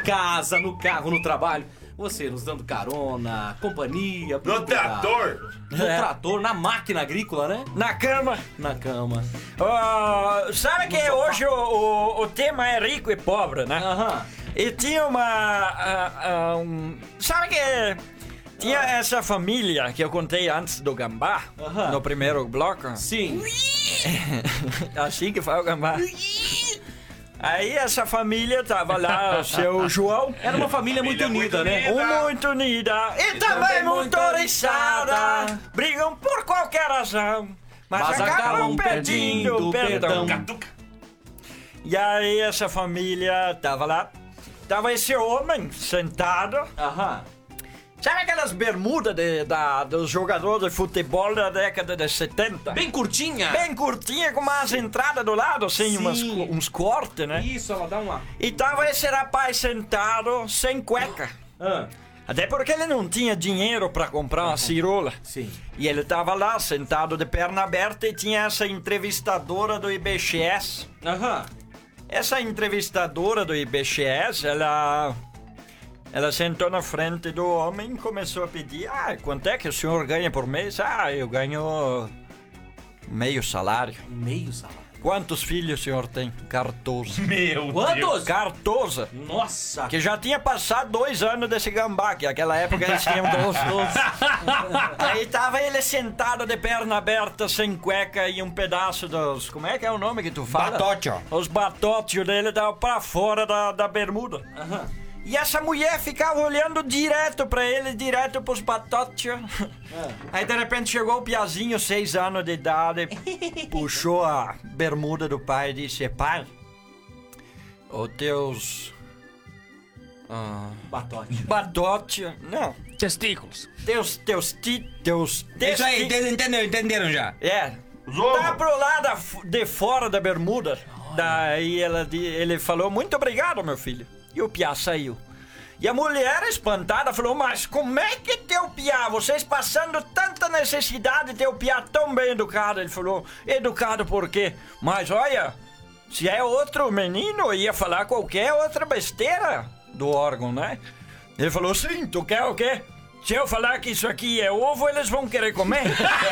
casa, no carro, no trabalho. Você nos dando carona, companhia. No trator. No trator, na máquina agrícola, né? Na cama. Na cama. Sabe que hoje o tema é rico e pobre, né? Aham. E tinha sabe que tinha essa família que eu contei antes do gambá, Aham. no primeiro bloco? Sim. Assim que faz o gambá. Aí essa família tava lá, o seu João. Era uma família muito unida, né? Muito unida e também motorizada. Brigam por qualquer razão, mas acabam pedindo perdão. E aí essa família tava lá. Tava esse homem sentado. Aham. Sabe aquelas bermudas dos jogadores de futebol da década de 70? Bem curtinha. Bem curtinha, com umas entradas do lado, assim, Sim. uns cortes, né? Isso, ela dá uma... E tava esse rapaz sentado sem cueca. Ah, Até porque ele não tinha dinheiro pra comprar uma cirola. sim. E ele tava lá, sentado de perna aberta, e tinha essa entrevistadora do IBGS. Aham. Essa entrevistadora do IBGS, ela sentou na frente do homem e começou a pedir: quanto é que o senhor ganha por mês? Eu ganho meio salário. Meio salário. Quantos filhos o senhor tem? 14. Meu Quantos? 14. Nossa. Que já tinha passado 2 anos desse gambá, que naquela época eles tinham 12. Aí tava ele sentado de perna aberta, sem cueca, e um pedaço dos... Como é que é o nome que tu fala? Batótio. Os batótios dele davam pra fora da bermuda. Aham. E essa mulher ficava olhando direto pra ele, direto pros batótios. Aí de repente chegou o piazinho, 6 anos de idade, puxou a bermuda do pai e disse: pai, os teus... Batote. Não. Testículos. Teus Isso aí, entenderam já. É. Tá pro lado de fora da bermuda. Daí ele falou: muito obrigado, meu filho. E o piá saiu. E a mulher, espantada, falou: mas como é que teu piá, vocês passando tanta necessidade, teu piá tão bem educado? Ele falou: educado por quê? Mas olha, se é outro menino, eu ia falar qualquer outra besteira do órgão, né? Ele falou: sim, tu quer o quê? Se eu falar que isso aqui é ovo, eles vão querer comer.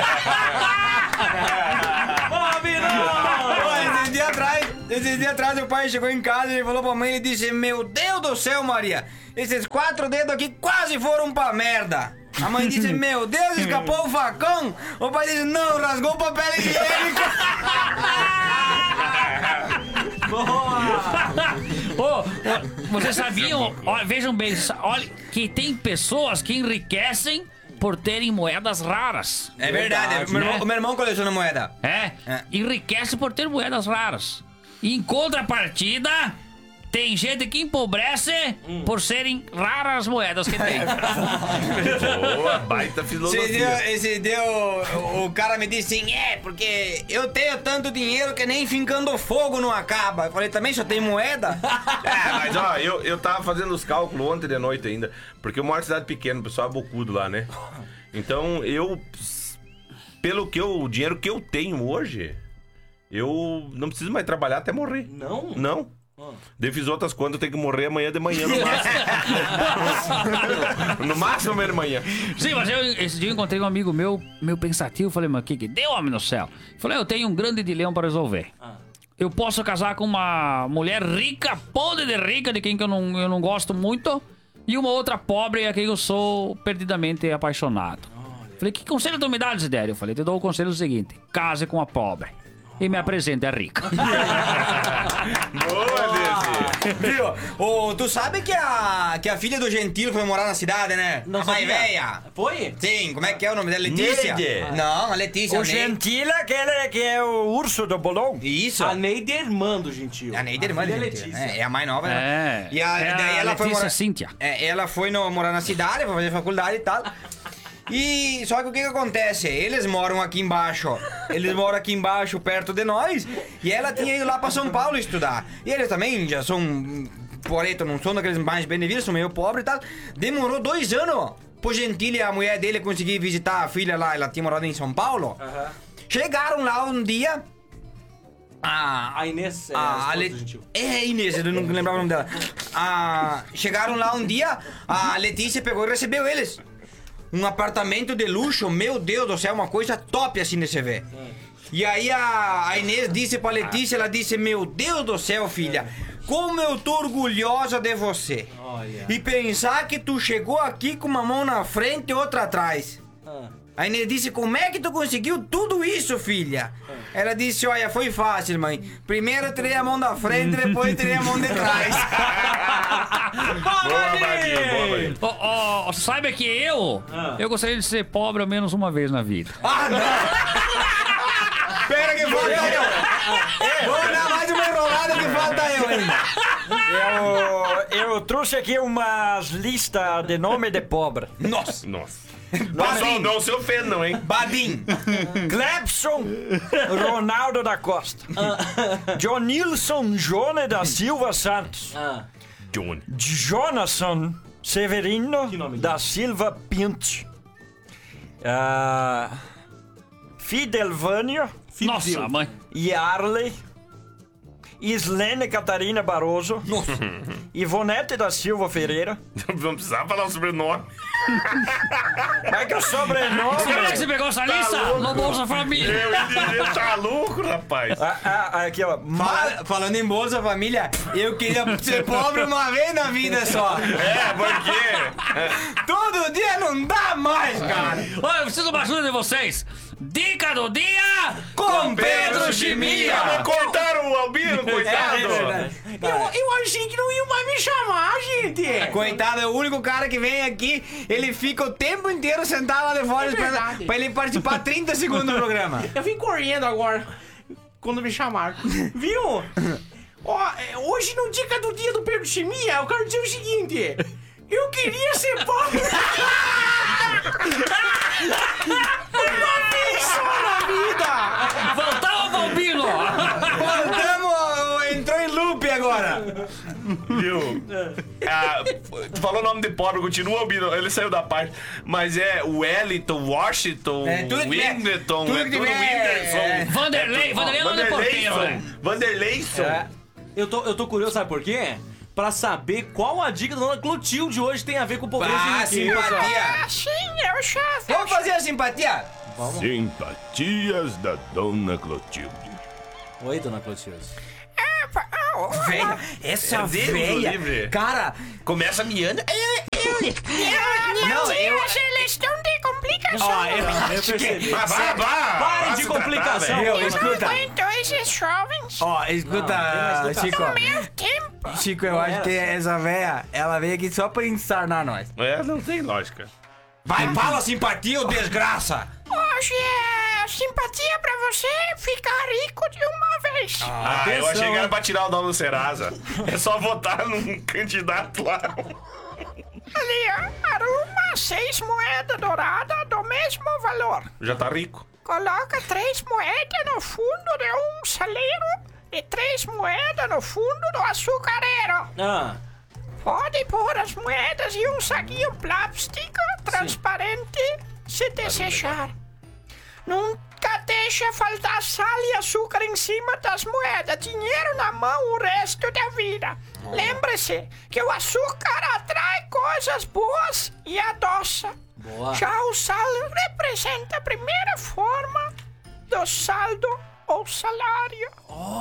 Esse dia atrás o pai chegou em casa e falou pra mãe, ele disse: meu Deus do céu, Maria, esses 4 dedos aqui quase foram pra merda. A mãe disse: meu Deus, escapou o facão. O pai disse: não, rasgou o papel higiênico. Vocês sabiam? Olha, vejam bem, olha que tem pessoas que enriquecem por terem moedas raras. É verdade, né? o meu irmão coleciona moeda. Enriquece por ter moedas raras. E em contrapartida, tem gente que empobrece por serem raras moedas que tem. Boa, baita filosofia. Esse dia o cara me disse assim: porque eu tenho tanto dinheiro que nem fincando fogo não acaba. Eu falei: também só tem moeda? Mas ó, eu tava fazendo os cálculos ontem de noite ainda, porque eu moro em cidade pequena, o pessoal é bocudo lá, né? Então o dinheiro que eu tenho hoje, eu não preciso mais trabalhar até morrer. Não? Não. Daí fiz outras contas, eu tenho que morrer amanhã de manhã no máximo. No máximo amanhã de manhã. Sim, mas esse dia eu encontrei um amigo meu, meio pensativo. Falei: mas o que deu, homem no céu? Falei: eu tenho um grande dilema para resolver. Eu posso casar com uma mulher rica, podre de rica, de quem que eu não gosto muito, e uma outra pobre a quem eu sou perdidamente apaixonado. Falei: que conselho tu me dá, Desidério? Eu falei: te dou o conselho seguinte: case com a pobre e me apresente a rica. Boa, Desi. Viu? Tu sabe que a filha do Gentilo foi morar na cidade, né? Não a mãe sabia. velha. Foi? Sim, como é que é o nome dela? Letícia? Neide. Não, a Letícia. O Gentile, aquele que é o urso do bolão. Isso. A Neide é irmã do Gentil. A Neide é irmã filha do Letícia. Gentilo, né? É a mais nova. né? É. E daí ela foi Letícia morar... Cíntia. Ela foi morar na cidade, foi fazer faculdade e tal. E só que o que acontece? Eles moram aqui embaixo. Eles moram aqui embaixo, perto de nós. E ela tinha ido lá pra São Paulo estudar. E eles também já são poreto, não são daqueles mais bem de vida, são meio pobres e tal. Demorou 2 anos pro Gentile, a mulher dele, conseguir visitar a filha lá. Ela tinha morado em São Paulo. Chegaram lá um dia. A Inês é A a Le... esposa do Gentil. É, Inês, eu não lembrava o nome dela. Chegaram lá um dia, a Letícia pegou e recebeu eles. Um apartamento de luxo, meu Deus do céu, uma coisa top assim de se ver. E aí a Inês disse pra Letícia, ela disse, meu Deus do céu, filha, como eu tô orgulhosa de você. Olha. E pensar que tu chegou aqui com uma mão na frente e outra atrás. A Inês disse, como é que tu conseguiu tudo isso, filha? Ela disse, olha, foi fácil, mãe. Primeiro eu tirei a mão da frente, depois tirei a mão de trás. Boa, Badinho, boa, Badinho. Saiba que eu gostaria de ser pobre ao menos uma vez na vida. Ah, não! Pera que falta eu! Vou dar mais uma enrolada que falta eu ainda. Eu trouxe aqui umas listas de nome de pobre. Nossa! Nossa. Pessoal, não se ofenda, não, hein? Badim! Clebson Ronaldo da Costa. Jonilson Jone da Silva Santos. Johnny. Jonathan Severino Que nome da Silva Pinto. Fidelvânio Nossa, mãe. Yarley. Islene Catarina Barroso. Ivonete da Silva Ferreira. Não precisava falar o sobrenome. Mas que o sobrenome. Como é que você pegou essa lista? louco. No Bolsa Família. Eu entendi, tá louco, rapaz. Aqui, ó. Falando em Bolsa Família, eu queria ser pobre uma vez na vida só. É, porque... Todo dia não dá mais, cara. Olha, eu preciso de uma ajuda de vocês. Dica do dia Com Pedro Chimia. Cortaram o Albino, coitado. Eu achei que não ia mais me chamar, gente. Coitado, é o único cara que vem aqui, ele fica o tempo inteiro sentado lá de fora verdade. pra ele participar 30 segundos do programa. Eu vim correndo agora, quando me chamaram. Viu? Ó, hoje no Dica do Dia do Pedro Chimia, eu quero dizer o seguinte. Eu queria ser pobre. Uma vez só na vida. Voltamos, Balbino. Voltamos, entrou em loop agora. Viu? Tu falou o nome de pobre, continua Albino, ele saiu da parte. Mas é Wellington, Washington, Tudo que tiver- Whindersson, tudo é que tudo tiver- Whindersson. Vanderlei é o nome do porteiro, né? Vanderleison. Eu tô curioso, sabe por quê? Pra saber qual a dica da dona Clotilde hoje tem a ver com pobreza e riqueza. Simpatia. Sim, eu chefe. Vamos fazer a simpatia? Simpatias da Dona Clotilde. Oi, dona Clotilde. Velha, essa Deus velha. livre. Cara, Começa miando. não, eu. Eles estão de complicação. Ó, eu acho que. percebi. Vá. Parem Vá de se complicação. tratar, velho. Meu, escuta. esses jovens. Ó, escuta, Chico. Meu tempo. Chico, eu acho que essa velha, ela veio aqui só pra ensarnar nós. É, não tem lógica. Vai, fala simpatia, ô desgraça! Hoje é simpatia pra você ficar rico de uma vez. Eu achei que era pra tirar o nome do Serasa. É só votar num candidato lá. Ali, ó, arruma 6 moedas douradas do mesmo valor. Já tá rico. Coloca 3 moedas no fundo de um saleiro e 3 moedas no fundo do açucareiro. Pode pôr as moedas em um saquinho plástico transparente se desejar. Nunca deixa faltar sal e açúcar em cima das moedas. Dinheiro na mão o resto da vida. Lembre-se que o açúcar atrai coisas boas e adoça. Boa. Já o sal representa a primeira forma do saldo ou salário.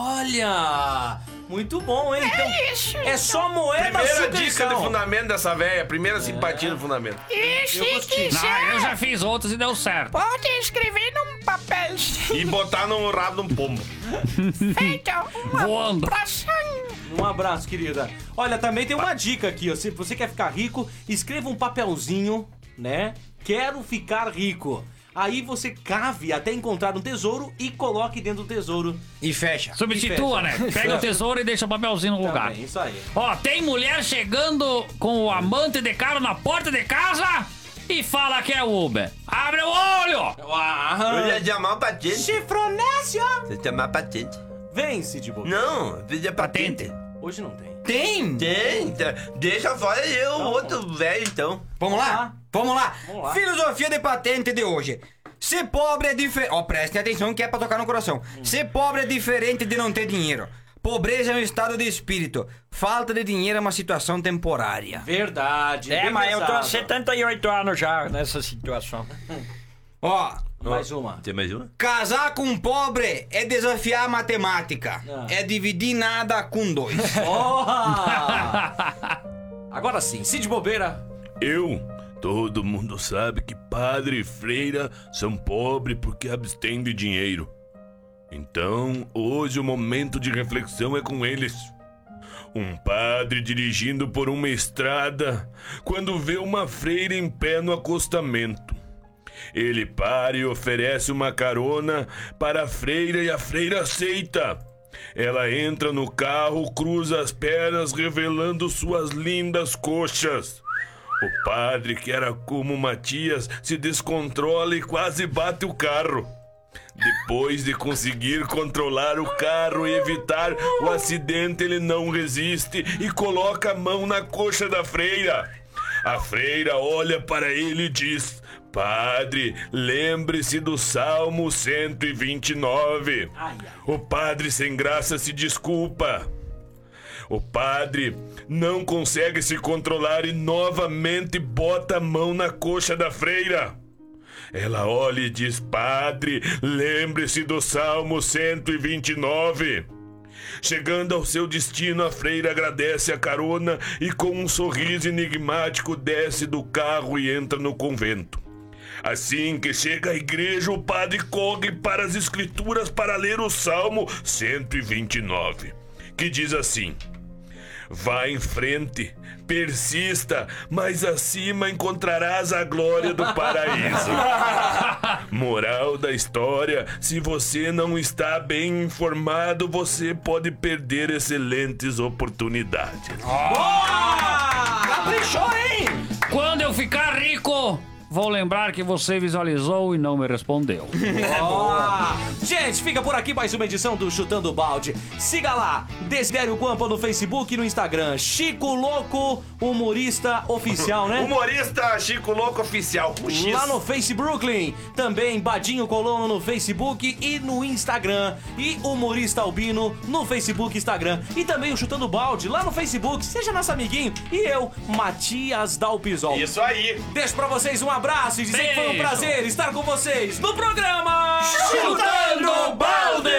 Olha! Muito bom, hein? Então, Isso. é só moeda, Primeira açúcar e dica de sal. fundamento dessa velha. Primeira simpatia do fundamento. E se Eu gostei. quiser, Eu já fiz outros e deu certo. pode escrever num papelzinho E botar no rabo de um pombo. feito uma Voando. pração. Um abraço, querida. Olha, também tem uma dica aqui, ó. Se você quer ficar rico, escreva um papelzinho, né? Quero ficar rico. Aí você cave até encontrar um tesouro e coloque dentro do tesouro. E fecha. Substitua, né? Pega o tesouro e deixa o papelzinho no lugar. Também, isso aí. Ó, tem mulher chegando com o amante de cara na porta de casa e fala que é Uber. Abre o olho! chamar o patente. Chifronésio! Você chamar patente. Vem, Cid Bobo. Não, veja patente. Hoje não tem. Tem! Tem, deixa fora eu, o outro velho então. Vamos lá? Vamos lá! Vamos lá. Filosofia de patente de hoje. Ser pobre é diferente. Ó, prestem atenção que é pra tocar no coração. Ser pobre é diferente de não ter dinheiro. Pobreza é um estado de espírito. Falta de dinheiro é uma situação temporária. Verdade. bem Mas eu tô há pesado. 78 anos já nessa situação. Ó, Mais uma. Tem mais uma? casar com um pobre é desafiar a matemática. Ah. É dividir nada com 2. Porra! Agora sim, Cid Bobeira. Todo mundo sabe que padre e freira são pobres porque abstêm de dinheiro. Então, hoje o momento de reflexão é com eles. Um padre dirigindo por uma estrada quando vê uma freira em pé no acostamento. Ele para e oferece uma carona para a freira e a freira aceita. Ela entra no carro, cruza as pernas, revelando suas lindas coxas. O padre, que era como Matias, se descontrola e quase bate o carro. Depois de conseguir controlar o carro e evitar o acidente, ele não resiste e coloca a mão na coxa da freira. A freira olha para ele e diz: Padre, lembre-se do Salmo 129. O padre sem graça se desculpa. O padre não consegue se controlar e novamente bota a mão na coxa da freira. Ela olha e diz: Padre, lembre-se do Salmo 129. Chegando ao seu destino, a freira agradece a carona e com um sorriso enigmático desce do carro e entra no convento. Assim que chega à igreja, o padre corre para as escrituras para ler o Salmo 129, que diz assim: Vá em frente, persista, mas acima encontrarás a glória do paraíso. Moral da história: se você não está bem informado, você pode perder excelentes oportunidades. Caprichou, hein? Quando eu ficar rico, vou lembrar que você visualizou e não me respondeu. Gente, fica por aqui mais uma edição do Chutando Balde. Siga lá, Desidério Guampa no Facebook e no Instagram. Chico Louco, humorista oficial, né? Humorista Chico Louco Oficial, com X. Lá no Face Brooklyn. Também Badinho Colono no Facebook e no Instagram. E Humorista Albino no Facebook e Instagram. E também o Chutando Balde lá no Facebook. Seja nosso amiguinho. E eu, Matias Dalpisol. Isso aí. Deixo pra vocês um abraço e dizer que foi um Beijo. prazer estar com vocês no programa Chutando Balde!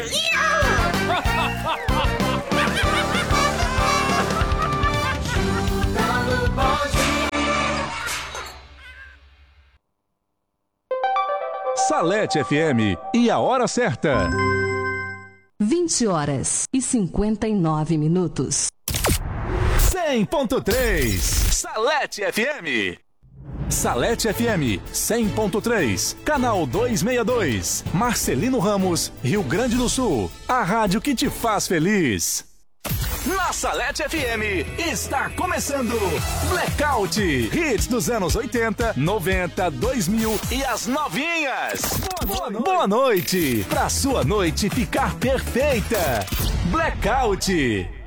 Salete FM e a hora certa. 20 horas e 59 minutos. 100.3 Salete FM. Salete FM 100.3, canal 262, Marcelino Ramos, Rio Grande do Sul. A rádio que te faz feliz. Na Salete FM está começando Blackout, hits dos anos 80, 90, 2000 e as novinhas. Boa noite, pra sua noite ficar perfeita. Blackout.